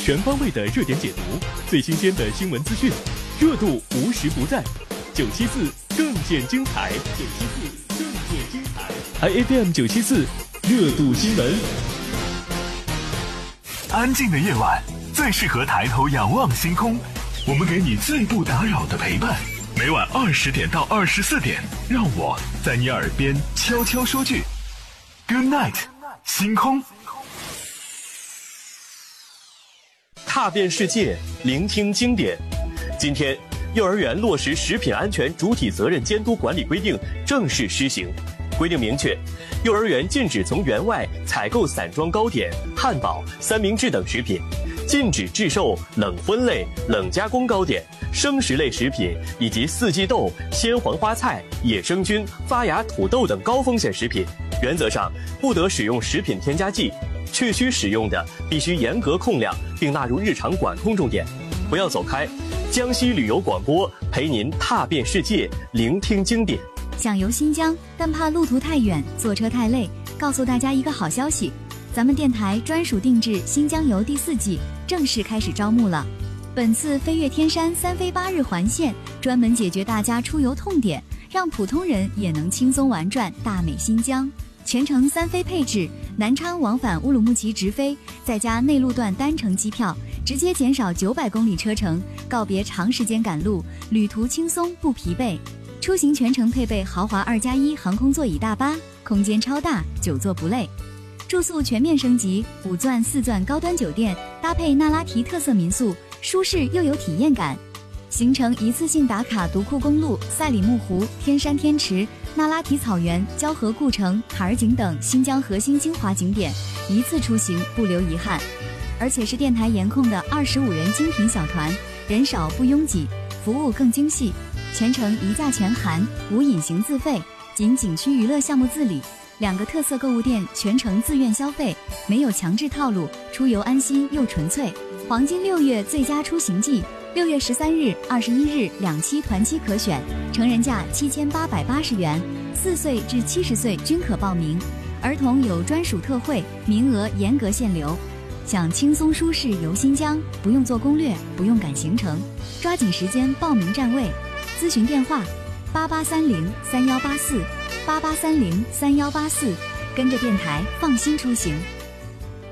全方位的热点解读，最新鲜的新闻资讯，热度无时不在。974更见精彩，IFM 974热度新闻。 安静的夜晚最适合抬头仰望星空，我们给你最不打扰的陪伴。每晚20点到24点，让我在你耳边悄悄说句 Good night， 星空。 踏遍世界，聆听经典。今天，幼儿园落实食品安全主体责任监督管理规定正式施行。规定明确，幼儿园禁止从园外采购散装糕点、汉堡、三明治等食品，禁止制售冷荤类、冷加工糕点、生食类食品以及四季豆、鲜黄花菜、野生菌、发芽土豆等高风险食品。原则上，不得使用食品添加剂，确需使用的必须严格控量，并纳入日常管控重点。不要走开，江西旅游广播陪您踏遍世界，聆听经典。 想游新疆，但怕路途太远，坐车太累，告诉大家一个好消息，咱们电台专属定制新疆游第4季正式开始招募了。本次飞越天山3飞8日环线，专门解决大家出游痛点，让普通人也能轻松玩转大美新疆。全程3飞配置，南昌往返乌鲁木齐直飞，再加内陆段单程机票，直接减少900公里车程，告别长时间赶路，旅途轻松不疲惫。出行全程配备豪华2+1航空座椅大巴，空间超大，久坐不累。住宿全面升级，5钻4钻高端酒店，搭配那拉提特色民宿，舒适又有体验感。行程一次性打卡独库公路、赛里木湖、天山天池、那拉提草原、交河故城、塔尔井等新疆核心精华景点，一次出行不留遗憾。而且是电台严控的25人精品小团，人少不拥挤，服务更精细，全程一价全含，无隐形自费，仅景区娱乐项目自理。2个特色购物店全程自愿消费，没有强制套路，出游安心又纯粹。黄金6月最佳出行季，6月13日、21日2期团期可选，成人价7880元，4岁至70岁均可报名，儿童有专属特惠，名额严格限流。想轻松舒适游新疆，不用做攻略，不用赶行程，抓紧时间报名占位。咨询电话88303184，88303184，跟着电台放心出行。